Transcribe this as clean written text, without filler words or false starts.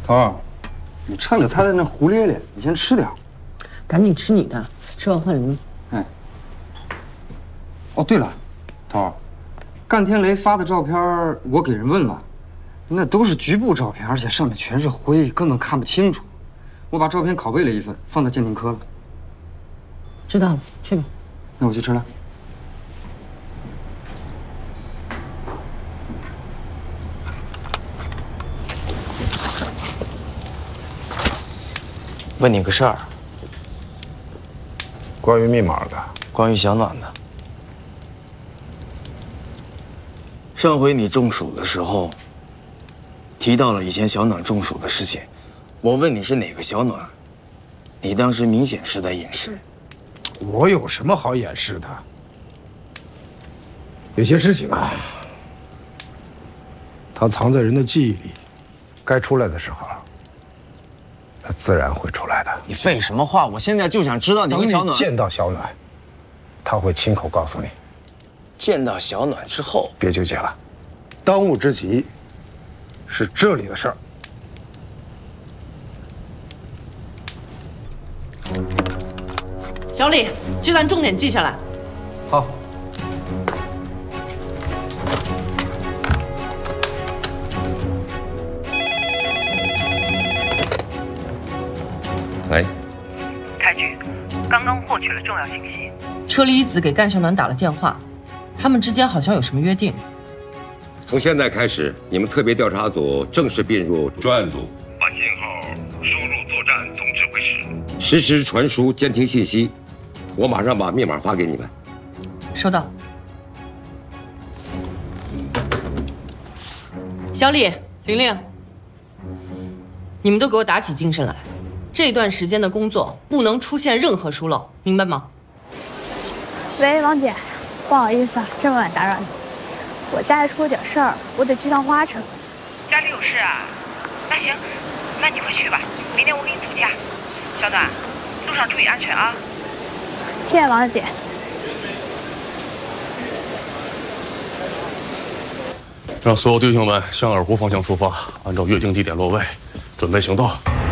头儿，你趁着他在那胡咧咧，你先吃点。 赶紧吃你的，吃完换林。 哎。哦，对了，头儿，干天雷发的照片我给人问了，那都是局部照片，而且上面全是灰，根本看不清楚。我把照片拷贝了一份，放到鉴定科了。 知道了，去吧。 那我去吃了。 问你个事儿， 关于密码的， 关于小暖的。上回你中暑的时候，提到了以前小暖中暑的事情。我问你是哪个小暖，你当时明显是在掩饰。 我有什么好掩饰的？有些事情啊，它藏在人的记忆里，该出来的时候，它自然会出来的。 你废什么话？我现在就想知道你和小暖。 等你见到小暖，他会亲口告诉你。 见到小暖之后， 别纠结了，当务之急是这里的事儿。 小李，这段重点记下来。 好。 喂， 开局，刚刚获取了重要信息。 车里一子给干小暖打了电话，他们之间好像有什么约定。 从现在开始，你们特别调查组正式并入专案组， 把信号输入作战总指挥室，实时传输监听信息。我马上把密码发给你们。 收到。小李、玲玲，你们都给我打起精神来。这段时间的工作不能出现任何疏漏，明白吗？ 喂，王姐，不好意思啊，这么晚打扰你。我家里出了点事儿，我得去趟花城。 家里有事啊？那行，那你快去吧，明天我给你组假。小暖，路上注意安全啊！ 谢谢王姐。 让所有弟兄们向二湖方向出发，按照约定地点落位，准备行动。